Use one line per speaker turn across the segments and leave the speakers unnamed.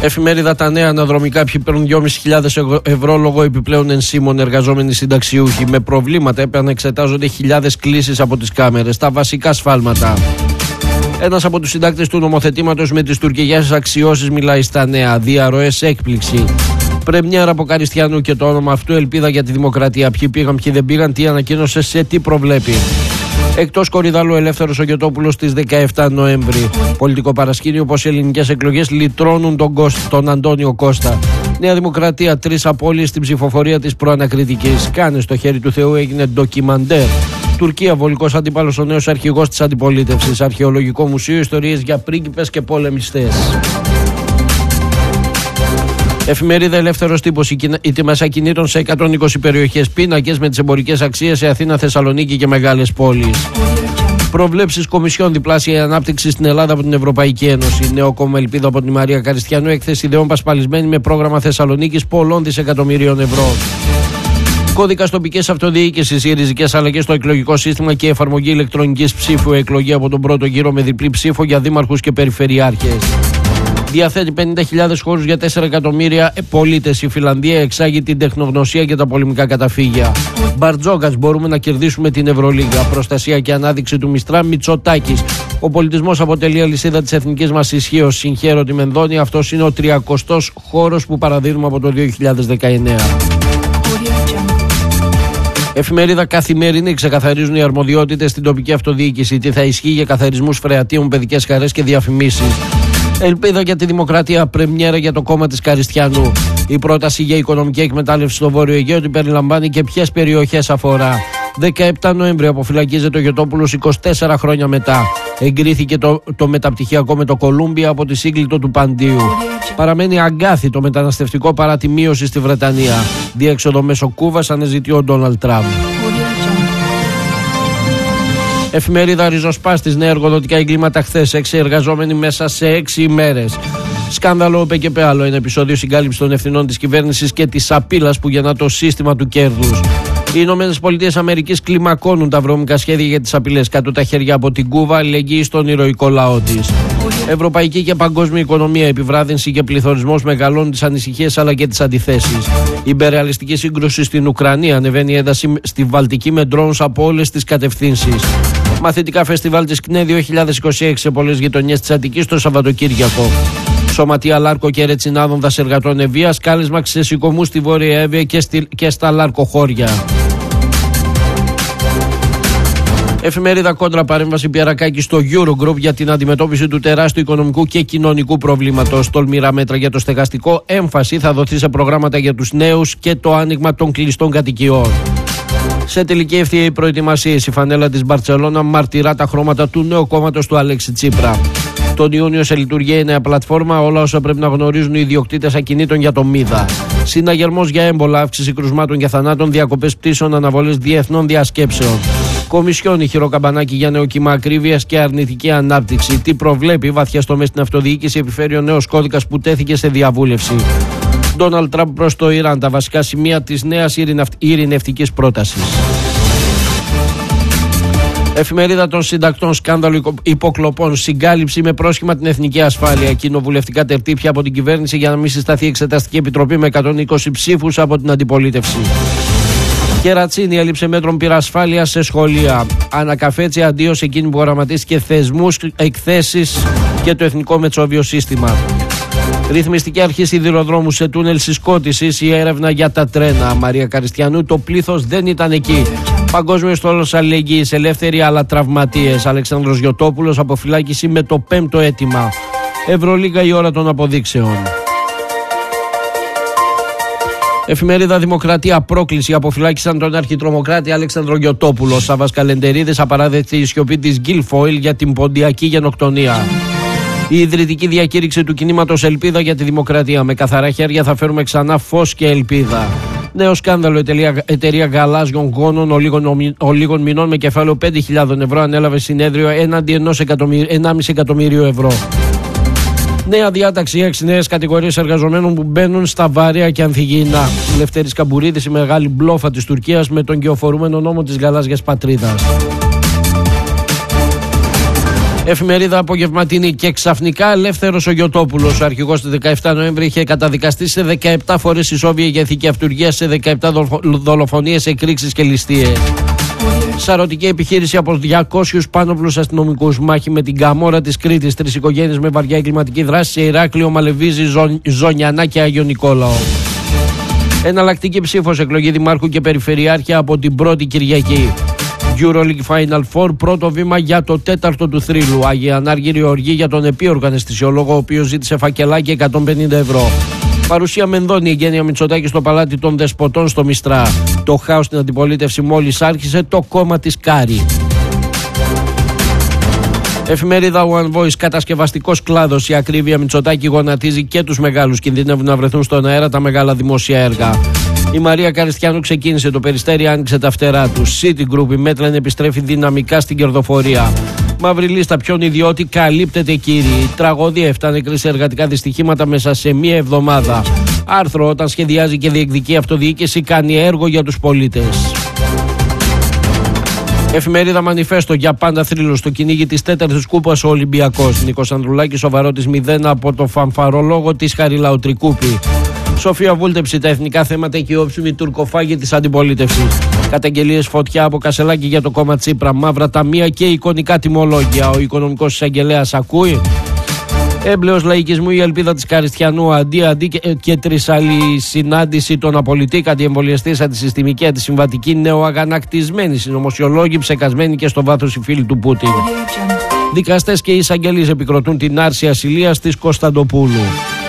Εφημερίδα Τα Νέα αναδρομικά. Ποιοι παίρνουν 2.500 ευρώ λόγω επιπλέον ενσύμων, εργαζόμενοι συνταξιούχοι. Με προβλήματα επανεξετάζονται χιλιάδες κλήσεις από τις κάμερες. Τα βασικά σφάλματα. Ένας από τους συντάκτες του νομοθετήματος με τις τουρκικές αξιώσεις μιλάει στα Νέα. Διαρροές, έκπληξη. Πρεμιέρα από Καριστιανού και το όνομα αυτού ελπίδα για τη δημοκρατία. Ποιοι πήγαν, ποιοι δεν πήγαν, τι ανακοίνωσε, σε τι προβλέπει. Εκτός Κορυδάλου, Ελεύθερος ο Γιωτόπουλος στις 17 Νοέμβρη. Πολιτικό παρασκήνιο πως οι ελληνικές εκλογές λυτρώνουν τον Αντώνιο Κώστα. Νέα Δημοκρατία, 3 απώλειες στην ψηφοφορία της προανακριτικής. Κάνε στο χέρι του Θεού έγινε ντοκιμαντέρ. Τουρκία, βολικός αντίπαλος ο νέος αρχηγός της αντιπολίτευσης. Αρχαιολογικό μουσείο, ιστορίες για πρίγκιπες και πολεμιστές. Εφημερίδα Ελεύθερος Τύπος. Οι τιμές ακινήτων σε 120 περιοχές. Πίνακες με τις εμπορικές αξίες σε Αθήνα, Θεσσαλονίκη και μεγάλες πόλεις. Προβλέψεις Κομισιόν. Διπλάσια η ανάπτυξη στην Ελλάδα από την Ευρωπαϊκή Ένωση. Νέο κόμμα Ελπίδα από τη Μαρία Καριστιανού. Έκθεση ιδεών πασπαλισμένη με πρόγραμμα Θεσσαλονίκης πολλών δισεκατομμυρίων ευρώ. Κώδικας τοπικής αυτοδιοίκησης. Οι ριζικές αλλαγές στο εκλογικό σύστημα και η εφαρμογή ηλεκτρονικής ψήφου. Εκλογή από τον πρώτο γύρο με διπλή ψήφο για δήμαρχους και περιφερειάρχες. Διαθέτει 50.000 χώρους για 4 εκατομμύρια πολίτες. Η Φιλανδία εξάγει την τεχνογνωσία και τα πολεμικά καταφύγια. Μπαρτζόκας, μπορούμε να κερδίσουμε την Ευρωλίγα. Προστασία και ανάδειξη του Μιστρά. Μητσοτάκης. Ο πολιτισμός αποτελεί αλυσίδα της εθνικής μας ισχύως. Συγχαίρω τη Μενδώνη. Αυτός είναι ο 30ος χώρος που παραδίδουμε από το 2019. Εφημερίδα Καθημερινή. Ξεκαθαρίζουν οι αρμοδιότητες στην τοπική αυτοδιοίκηση. Τι θα ισχύει για καθαρισμούς φρεατίων, παιδικές χαρές και διαφημίσεις. Ελπίδα για τη δημοκρατία. Πρεμιέρα για το κόμμα της Καριστιανού. Η πρόταση για οικονομική εκμετάλλευση στο Βόρειο Αιγαίο την περιλαμβάνει και ποιες περιοχές αφορά. 17 Νοέμβρη αποφυλακίζεται ο Γιωτόπουλος 24 χρόνια μετά. Εγκρίθηκε το μεταπτυχιακό με το Κολούμπια από τη σύγκλιτο του Παντίου. Παραμένει αγκάθι το μεταναστευτικό παρά τη μείωση στη Βρετανία. Διέξοδο μέσω Κούβας αναζητεί ο Ντόναλντ Τραμπ. Εφημερίδα Ριζοσπάστης. Νέα εργοδοτικά εγκλήματα χθες. 6 εργαζόμενοι μέσα σε 6 ημέρες. Σκάνδαλο ΠΚΠ. Άλλο ένα επεισόδιο συγκάλυψη των ευθυνών της κυβέρνησης και της απειλής που γεννά το σύστημα του κέρδους. Οι ΗΠΑ κλιμακώνουν τα βρώμικα σχέδια για τις απειλές. Κάτω τα χέρια από την Κούβα, αλληλεγγύη στον ηρωικό λαό της. Ευρωπαϊκή και παγκόσμια οικονομία. Επιβράδυνση και πληθωρισμός μεγαλώνουν τις ανησυχίες αλλά και τις αντιθέσεις. Η υπερρεαλιστική σύγκρουση στην Ουκρανία. Ανεβαίνει η ένταση στη Βαλτική με drones από όλες τις κατευθύνσεις. Μαθητικά φεστιβάλ της ΚΝΕ 2026 σε πολλές γειτονιές της Αττικής το Σαββατοκύριακο. Σωματεία Λάρκο και Ρετσινάδων δασεργατών Ευβοίας. Κάλεσμα ξεσηκωμού στη Βόρεια Εύβοια και στα Λάρκοχώρια. Εφημερίδα Κόντρα. Παρέμβαση Πιερακάκη στο Eurogroup για την αντιμετώπιση του τεράστιου οικονομικού και κοινωνικού προβλήματος. Τολμηρά μέτρα για το στεγαστικό. Έμφαση θα δοθεί σε προγράμματα για τους νέους και το άνοιγμα των κλειστών κατοικιών. Σε τελική ευθεία οι προετοιμασίες. Η φανέλα της Μπαρτσελώνα μαρτυρά τα χρώματα του νέου κόμματος του Αλέξη Τσίπρα. Τον Ιούνιο σε λειτουργία η νέα πλατφόρμα. Όλα όσα πρέπει να γνωρίζουν οι ιδιοκτήτες ακινήτων για το ΜΥΔΑ. Συναγερμός για έμπολα, αύξηση κρουσμάτων και θανάτων, διακοπές πτήσεων, αναβολές διεθνών διασκέψεων. Κομισιόν, ηχηρό καμπανάκι για νέο κύμα ακρίβειας και αρνητική ανάπτυξη. Τι προβλέπει βαθιές τομές στην αυτοδιοίκηση, επιφέρει ο νέος κώδικας που τέθηκε σε διαβούλευση. Ντόναλντ Τραμπ προς το Ιράν. Τα βασικά σημεία της νέας ειρηνευτικής πρότασης. Εφημερίδα των Συντακτών. Σκάνδαλο υποκλοπών. Συγκάλυψη με πρόσχημα την εθνική ασφάλεια. Κοινοβουλευτικά τερτύπια από την κυβέρνηση για να μην συσταθεί εξεταστική επιτροπή με 120 ψήφους από την αντιπολίτευση. Κερατσίνη. Έλλειψε μέτρων πυρασφάλεια σε σχολεία. Ανακαφέτσι. Αντίο σε εκείνη που οραματίστηκε θεσμούς, εκθέσεις και το εθνικό μετσόβιο σύστημα. Ρυθμιστική αρχή σιδηροδρόμου σε τούνελ συσκότησης. Η έρευνα για τα τρένα. Μαρία Καριστιανού. Το πλήθος δεν ήταν εκεί. Παγκόσμιος στόλος αλληλεγγύης. Ελεύθεροι αλλά τραυματίες. Αλεξάνδρος Γιωτόπουλος. Αποφυλάκηση με το 5ο αίτημα. Ευρωλίγα, η ώρα των αποδείξεων. Εφημερίδα Δημοκρατία. Πρόκληση. Αποφυλάκησαν τον αρχιτρομοκράτη Αλέξανδρο Γιωτόπουλο. Σάββας Καλεντερίδης. Απαράδεκτη η σιωπή της Γκίλφοιλ για την ποντιακή γενοκτονία. Η ιδρυτική διακήρυξη του κινήματος Ελπίδα για τη Δημοκρατία. Με καθαρά χέρια θα φέρουμε ξανά φως και ελπίδα. Νέο σκάνδαλο. Εταιρεία γαλάζιων γόνων ολίγων μηνών με κεφάλαιο 5.000 ευρώ ανέλαβε συνέδριο έναντι 1,5 εκατομμύριο ευρώ. Νέα διάταξη. 6 νέες κατηγορίες εργαζομένων που μπαίνουν στα βαρέα και ανθυγιεινά. Λευτέρης Καμπουρίδης, η μεγάλη μπλόφα της Τουρκίας με τον γεωφορούμενο νόμο της γαλάζιας πατρίδας. Εφημερίδα απογευματινή. Και ξαφνικά ελεύθερος ο Γιωτόπουλος. Ο αρχηγός του 17 Νοέμβρη είχε καταδικαστεί σε 17 φορές ισόβια για ηθική αυτουργία, σε 17 δολοφονίες, εκρήξεις και ληστείες. Σαρωτική επιχείρηση από 200 πάνωπλους αστυνομικούς. Μάχη με την Καμόρα της Κρήτης. 3 οικογένειες με βαριά εγκληματική δράση σε Ηράκλειο, Μαλεβίζη, Ζωνιανά και Άγιο Νικόλαο. Εναλλακτική ψήφος, εκλογή δημάρχου και περιφερειάρχια από την πρώτη Κυριακή. EuroLeague Final Four, πρώτο βήμα για το 4ο του θρύλου. Άγια Ανάργυρη οργή για τον επίοργο αναισθησιολόγο, ο οποίος ζήτησε φακελάκι 150 ευρώ. Παρουσία Μενδώνη, Ευγένεια Μητσοτάκη στο παλάτι των Δεσποτών στο Μιστρά. Το χάος στην αντιπολίτευση μόλις άρχισε, το κόμμα της Κάρη. Εφημερίδα One Voice, κατασκευαστικός κλάδος. Η ακρίβεια Μητσοτάκη γονατίζει και τους μεγάλους. Κινδυνεύουν να βρεθούν στον αέρα τα μεγάλα δημόσια έργα. Η Μαρία Καριστιανού ξεκίνησε, το Περιστέρι άνοιξε τα φτερά του. Citigroup, η Μέτλεν επιστρέφει δυναμικά στην κερδοφορία. Μαύρη λίστα, ποιον ιδιώτη καλύπτεται, κύριοι. Τραγωδία, 7 νεκροί σε εργατικά δυστυχήματα μέσα σε μία εβδομάδα. Άρθρο, όταν σχεδιάζει και διεκδικεί αυτοδιοίκηση, κάνει έργο για τους πολίτες. Εφημερίδα Μανιφέστο, για πάντα θρύλος στο κυνήγι της 4ης κούπας ο Ολυμπιακός. Νίκος Ανδρουλάκης, σοβαρότης 0 από το φανφαρολόγο της Χαριλάου Τρικούπη. Σοφία Βούλτεψη, τα εθνικά θέματα και η όψιμη τουρκοφάγη της αντιπολίτευσης. Καταγγελίες φωτιά από Κασελάκη για το κόμμα Τσίπρα. Μαύρα ταμεία και εικονικά τιμολόγια. Ο οικονομικός εισαγγελέας ακούει. Έμπλεος λαϊκισμού, η ελπίδα της Καριστιανού. Αντί και τρισαλή συνάντηση των απολυτή, αντιεμβολιαστής, αντισυστημική, αντισυμβατική, νεοαγανακτισμένοι συνωμοσιολόγοι, ψεκασμένοι και στο βάθος οι φίλοι του Πούτιν. Δικαστές και εισαγγελείς επικροτούν την άρση ασυλίας της Κωνσταντοπούλου.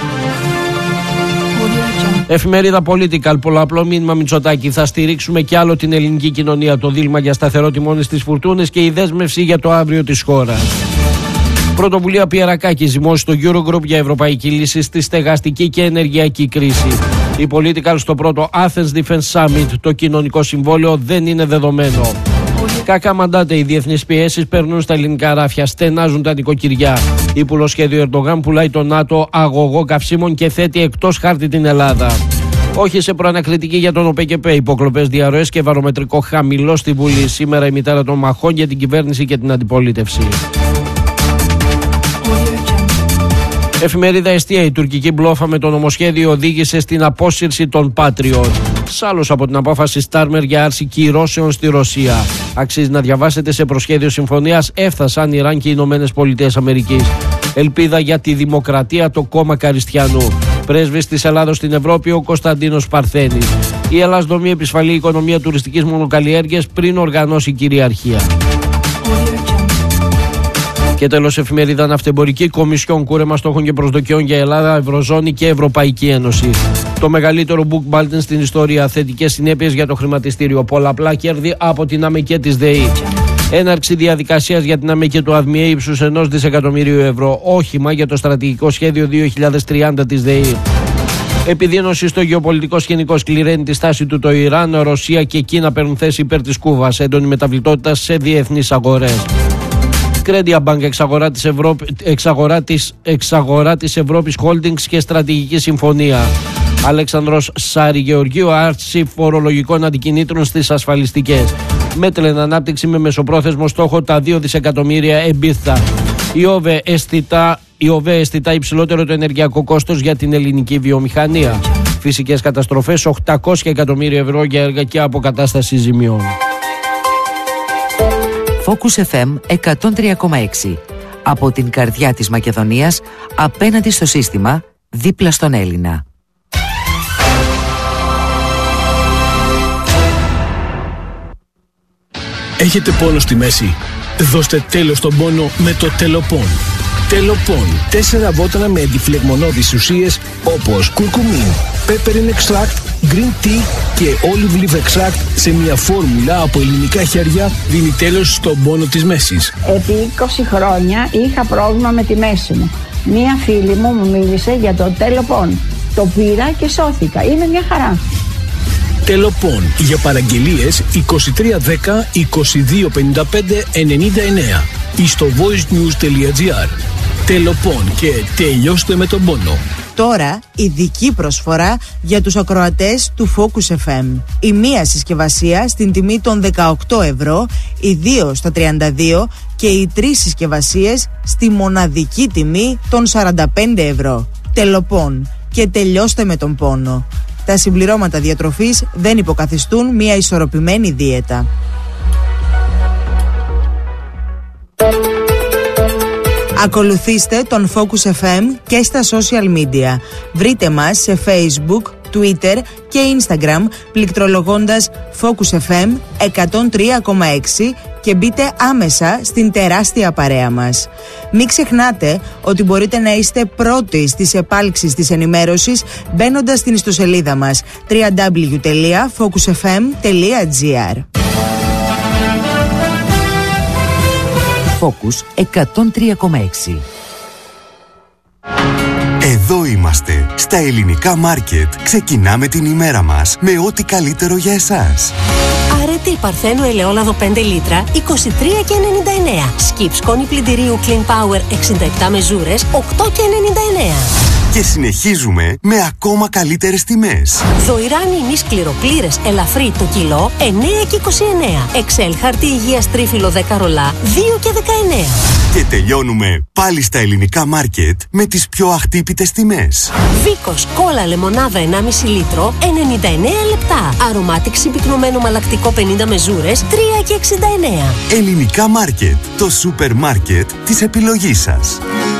Εφημερίδα Political, πολλαπλό μήνυμα Μητσοτάκη. Θα στηρίξουμε κι άλλο την ελληνική κοινωνία. Το δίλημα για σταθερό τιμόνι στις φουρτούνες και η δέσμευση για το αύριο της χώρας. Πρωτοβουλία Πιερακάκη, ζυμώσει στο Eurogroup για ευρωπαϊκή λύση στη στεγαστική και ενεργειακή κρίση. Η Political στο πρώτο Athens Defense Summit. Το κοινωνικό συμβόλαιο δεν είναι δεδομένο. Κακά μαντάτε, οι διεθνείς πιέσεις περνούν στα ελληνικά ράφια, στενάζουν τα νοικοκυριά. Ύπουλο σχέδιο Ερντογάν πουλάει το ΝΑΤΟ αγωγό καυσίμων και θέτει εκτός χάρτη την Ελλάδα. Όχι σε προανακριτική για τον ΟΠΕΚΕΠΕ, υποκλοπές, διαρροές και βαρομετρικό χαμηλό στη Βουλή. Σήμερα η μητέρα των μαχών για την κυβέρνηση και την αντιπολίτευση. Εφημερίδα Εστία, η τουρκική μπλόφα με το νομοσχέδιο οδήγησε στην απόσυρση των Patriot. Σάλος από την απόφαση Στάρμερ για άρση κυρώσεων στη Ρωσία. Αξίζει να διαβάσετε, σε προσχέδιο συμφωνίας έφτασαν Ιράν και οι Ηνωμένες Πολιτείες Αμερικής. Ελπίδα για τη δημοκρατία, το κόμμα Καριστιανού. Πρέσβης της Ελλάδος στην Ευρώπη, ο Κωνσταντίνος Παρθένης. Η Ελλάς δομεί επισφαλή οικονομία τουριστικής μονοκαλλιέργειας πριν οργανώσει κυριαρχία. Και τέλος, εφημερίδα Ναυτεμπορική, Κομισιόν, κούρεμα στόχων και προσδοκιών για Ελλάδα, Ευρωζώνη και Ευρωπαϊκή Ένωση. Το μεγαλύτερο book bulletin στην ιστορία. Θετικές συνέπειες για το χρηματιστήριο. Πολλαπλά κέρδη από την ΑΜΕΚΕ της ΔΕΗ. Έναρξη διαδικασίας για την ΑΜΕΚΕ του ΑΔΜΙΕ ύψους 1 δισεκατομμυρίου ευρώ. Όχημα για το στρατηγικό σχέδιο 2030 της ΔΕΗ. Επιδείνωση στο γεωπολιτικό σκηνικό, σκληραίνει τη στάση του το Ιράν. Ρωσία και Κίνα παίρνουν θέση υπέρ της Κούβας. Έντονη μεταβλητότητα σε διεθνείς αγορές. Credit Bank, εξαγορά της Ευρώπης Holdings και στρατηγική συμφωνία. Αλέξανδρος Σάρη Γεωργίου, άρση φορολογικών αντικινήτρων στις ασφαλιστικές. Μέτλεν, ανάπτυξη με μεσοπρόθεσμο στόχο τα 2 δισεκατομμύρια EBITDA. Η ΟΒΕ αισθητά υψηλότερο το ενεργειακό κόστος για την ελληνική βιομηχανία. Φυσικές καταστροφές, 800 εκατομμύρια ευρώ για έργα και αποκατάσταση ζημιών.
Focus FM 103,6. Από την καρδιά της Μακεδονίας, απέναντι στο σύστημα, δίπλα στον Έλληνα.
Έχετε πόνο στη μέση? Δώστε τέλος στον πόνο με το Τελοπών. Τελοπών. 4 βότανα με αντιφλεγμονώδεις ουσίες όπως κουρκουμίν, peppermint extract, green tea και olive leaf extract σε μια φόρμουλα από ελληνικά χέρια δίνει τέλος στον πόνο της μέσης.
Επί 20 χρόνια είχα πρόβλημα με τη μέση μου. Μία φίλη μου μίλησε για το Τελοπών. Το πήρα και σώθηκα. Είναι μια χαρά.
Τελοπών. Για παραγγελίες 2310 2255 99 ή στο voicenews.gr. Τελοπών και τελειώστε με τον πόνο.
Τώρα ειδική προσφορά για τους ακροατές του Focus FM. Η μία συσκευασία στην τιμή των 18 ευρώ, οι δύο στα 32 και οι τρεις συσκευασίες στη μοναδική τιμή των 45 ευρώ. Τελοπών και τελειώστε με τον πόνο. Τα συμπληρώματα διατροφής δεν υποκαθιστούν μια ισορροπημένη δίαιτα. Ακολουθήστε τον Focus FM και στα social media. Βρείτε μας σε Facebook, Twitter και Instagram πληκτρολογώντας Focus FM 103,6 και μπείτε άμεσα στην τεράστια παρέα μας. Μην ξεχνάτε ότι μπορείτε να είστε πρώτοι στις επάλξεις της ενημέρωσης μπαίνοντας στην ιστοσελίδα μας www.focusfm.gr.
Focus 103,6.
Εδώ είμαστε, στα ελληνικά μάρκετ. Ξεκινάμε την ημέρα μας με ό,τι καλύτερο για εσάς.
Αρετή Παρθένου ελαιόλαδο 5 λίτρα, 23,99. Skip σκόνη πλυντηρίου Clean Power 67 μεζούρες, 8,99.
Και συνεχίζουμε με ακόμα καλύτερες τιμές.
Δοϊράνι ημί σκληροπλήρες ελαφρύ το κιλό, 9,29. Excel χαρτί υγείας τρίφυλλο 10 ρολά, 2,19.
Και τελειώνουμε πάλι στα ελληνικά μάρκετ με τις πιο αχτύπητες τιμές.
Βίκος κόλλα λεμονάδα 1,5 λίτρο, 99 λεπτά. Αρωμάτικ συμπυκνωμένο μαλακτικό 50 μεζούρες, 3,69.
Ελληνικά μάρκετ, το σούπερ μάρκετ της επιλογής σας.